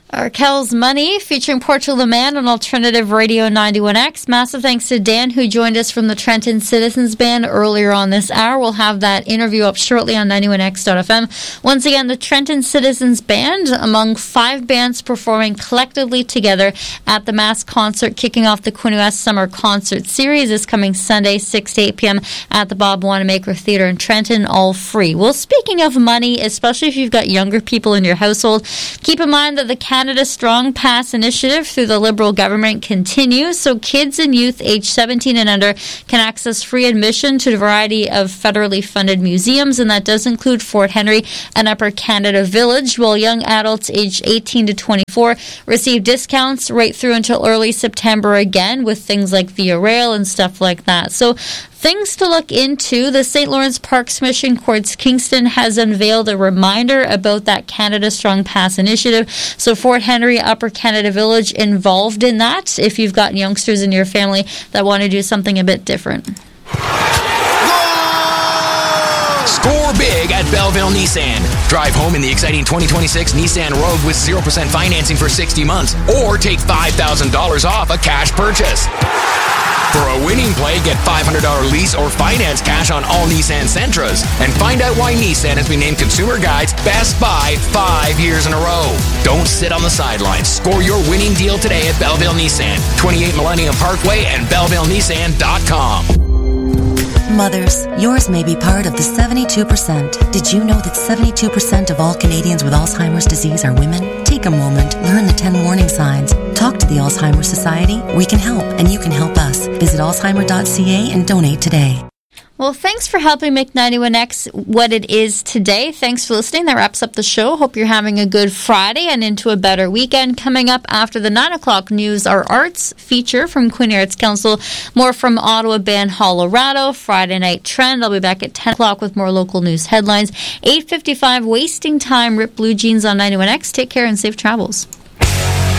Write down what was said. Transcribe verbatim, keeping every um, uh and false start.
Arkel's Money, featuring Portugal the Man on Alternative Radio ninety-one X. Massive thanks to Dan, who joined us from the Trenton Citizens Band earlier on this hour. We'll have that interview up shortly on ninety-one X dot f m. Once again, the Trenton Citizens Band, among five bands performing collectively together at the Mass Concert, kicking off the Quinte West Summer Concert Series this coming Sunday, six to eight p.m. at the Bob Wanamaker Theatre in Trenton, all free. Well, speaking of money, especially if you've got younger people in your household, keep in mind that the Canada Strong Pass initiative through the Liberal government continues, so kids and youth aged seventeen and under can access free admission to a variety of federally funded museums, and that does include Fort Henry and Upper Canada Village, while young adults aged eighteen to twenty-four receive discounts right through until early September again with things like Via Rail and stuff like that. So things to look into. The Saint Lawrence Parks Mission Courts Kingston has unveiled a reminder about that Canada Strong Pass initiative. So Fort Henry, Upper Canada Village involved in that if you've got youngsters in your family that want to do something a bit different. Score big at Belleville Nissan. Drive home in the exciting twenty twenty-six Nissan Rogue with zero percent financing for sixty months, or take five thousand dollars off a cash purchase. For a winning play, get five hundred dollars lease or finance cash on all Nissan Sentras. And find out why Nissan has been named Consumer Guide's Best Buy five years in a row. Don't sit on the sidelines. Score your winning deal today at Belleville Nissan, twenty-eight Millennium Parkway and Belleville Nissan dot com. Mothers, yours may be part of the seventy-two percent. Did you know that seventy-two percent of all Canadians with Alzheimer's disease are women? Take a moment, learn the ten warning signs. Talk to the Alzheimer's Society. We can help, and you can help us. Visit alzheimer dot c a and donate today. Well, thanks for helping make ninety-one X what it is today. Thanks for listening. That wraps up the show. Hope you're having a good Friday and into a better weekend. Coming up after the nine o'clock news, our arts feature from Quinte Arts Council. More from Ottawa Band Colorado. Friday Night Trend. I'll be back at ten o'clock with more local news headlines. eight fifty-five, Wasting Time, Rip Blue Jeans on ninety-one X. Take care and safe travels.